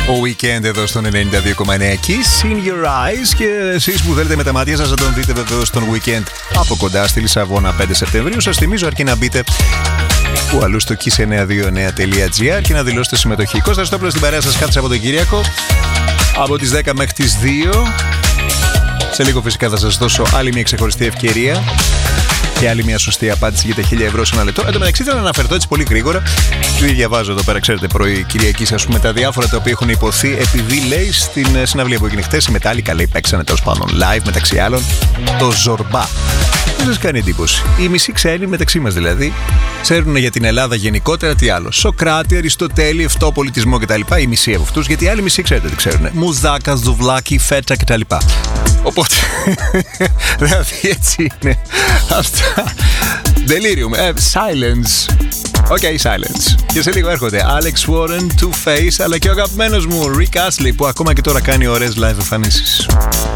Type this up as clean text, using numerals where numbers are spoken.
Ο Weekend εδώ στον 92,9 Kiss in your eyes. Και εσείς που θέλετε με τα μάτια σας να τον δείτε βεβαίως στον Weekend από κοντά στη Λισαβόνα 5 Σεπτεμβρίου. Σας θυμίζω αρκεί να μπείτε που αλλού στο kiss929.gr και να δηλώσετε συμμετοχή. Κώστας Στόπουλος στην παρέα σας κάθε Σαββατοκύριακο από τις 10 μέχρι τις 2. Σε λίγο φυσικά θα σας δώσω άλλη μια ξεχωριστή ευκαιρία και άλλη μια σωστή απάντηση για τα 1.000 ευρώ σε ένα λεπτό. Εν τω μεταξύ θέλω να αναφερθώ έτσι πολύ γρήγορα. Επειδή διαβάζω εδώ πέρα, ξέρετε, πρωί Κυριακή, ας πούμε, τα διάφορα τα οποία έχουν υποθεί. Επειδή λέει στην συναυλία που έγινε χτες, οι Metallica λέει παίξανε τέλος πάντων live μεταξύ άλλων το Ζορμπά. Δεν σας κάνει εντύπωση? Οι μισοί ξένοι μεταξύ μας δηλαδή ξέρουν για την Ελλάδα γενικότερα τι άλλο? Σοκράτη, Αριστοτέλη, αυτό πολιτισμό κτλ. Οι μισοί από αυτούς, γιατί οι άλλοι μισοί ξέρετε τι ξέρουν? Μουζάκα, ζουβλάκι, φέτσα κτλ. Οπότε, δηλαδή έτσι είναι αυτά. Delirium, silence. Silence. Και σε λίγο έρχονται Alex Warren, Two Face, αλλά και ο αγαπημένος μου Rick Astley που ακόμα και τώρα κάνει ωραίες live εμφανίσεις.